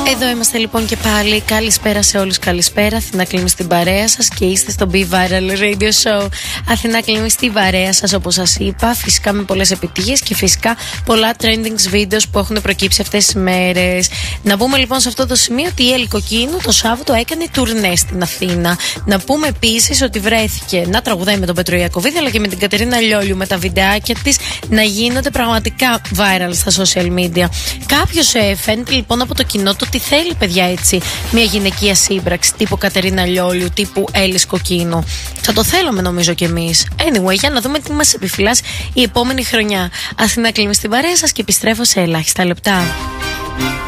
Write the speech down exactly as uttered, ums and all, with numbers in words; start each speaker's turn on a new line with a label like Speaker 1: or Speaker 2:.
Speaker 1: Εδώ είμαστε λοιπόν και πάλι. Καλησπέρα σε όλους, καλησπέρα. Αθηνά Κλίμη στην παρέα σας και είστε στο Be Viral Radio Show. Αθηνά Κλίμη στην παρέα σας, όπως σας είπα. Φυσικά με πολλές επιτυχίες και φυσικά πολλά trending videos που έχουν προκύψει αυτές τις μέρες. Να πούμε λοιπόν σε αυτό το σημείο ότι η Έλλη Κοκκίνου το Σάββατο έκανε τουρνέ στην Αθήνα. Να πούμε επίσης ότι βρέθηκε να τραγουδάει με τον Πέτρο Ιακωβίδη αλλά και με την Κατερίνα Λιόλιου, με τα βιντεάκια της να γίνονται πραγματικά viral στα social media. Κάποιος ε, φαίνεται λοιπόν από το κοινό το ότι θέλει, παιδιά, έτσι μια γυναικεία σύμπραξη τύπου Κατερίνα Λιόλιου, τύπου Έλλης Κοκκίνου. Θα το θέλουμε νομίζω κι εμείς. Anyway, για να δούμε τι μας επιφυλάσσει η επόμενη χρονιά. Αθηνά Κλίμη στην παρέα σας και επιστρέφω σε ελάχιστα λεπτά.